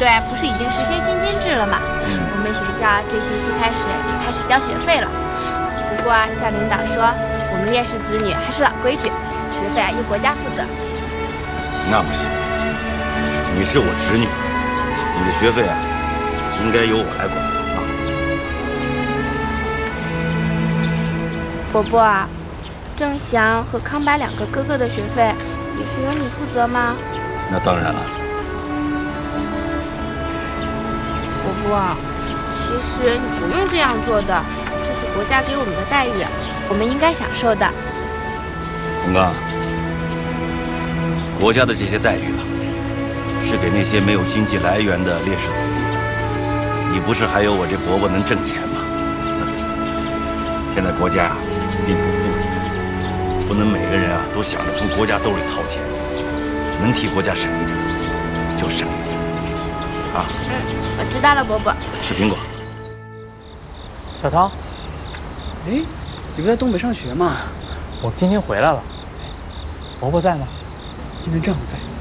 对，不是已经实行薪金制了吗？我们学校这学期开始也开始交学费了。不过校领导说，我们烈士子女还是老规矩，学费由国家负责。 那不行，你是我侄女，你的学费应该由我来管啊。 伯伯，郑祥和康白2个哥哥的学费也是由你负责吗？ 那当然了。 伯伯，其实你不用这样做的，这是国家给我们的待遇，我们应该享受的。 洪刚，国家的这些待遇是给那些没有经济来源的烈士子弟。你不是还有我这伯伯能挣钱吗？现在国家并不富裕，不能每个人都想着从国家兜里掏钱，能替国家省一点就省一点啊。 我知道了，伯伯。 吃苹果。 小涛， 哎，你不在东北上学吗？ 我今天回来了。伯伯在吗？ 今天正好在。